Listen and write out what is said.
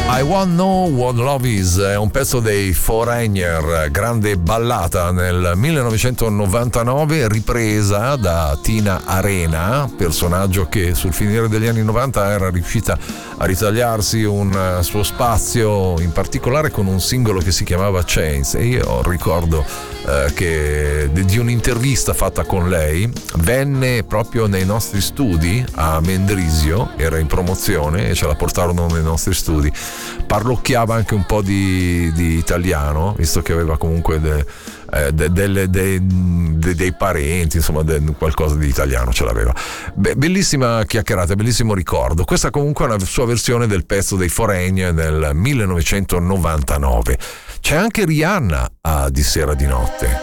I Won't Know What Love Is è un pezzo dei Foreigner, grande ballata nel 1999, ripresa da Tina Arena, personaggio che sul finire degli anni 90 era riuscita a ritagliarsi un suo spazio, in particolare con un singolo che si chiamava Chains. E io ricordo che di un'intervista fatta con lei, venne proprio nei nostri studi a Mendrisio, era in promozione e ce la portarono nei nostri studi. Parlocchiava anche un po' di italiano, visto che aveva comunque dei parenti, insomma qualcosa di italiano ce l'aveva. Bellissima chiacchierata, bellissimo ricordo. Questa comunque è una sua versione del pezzo dei Foreigner nel 1999. C'è anche Rihanna a Di sera di notte.